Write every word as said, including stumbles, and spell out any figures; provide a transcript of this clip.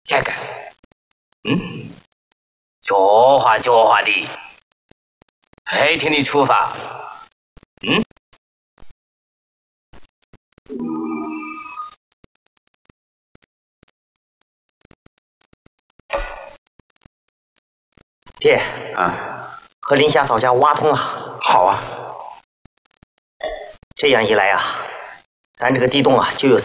这个，嗯，狡猾狡猾的，黑天的出发，嗯。 爹啊， 和林夏嫂家挖通了。 好啊， 这样一来啊，咱这个地洞啊就有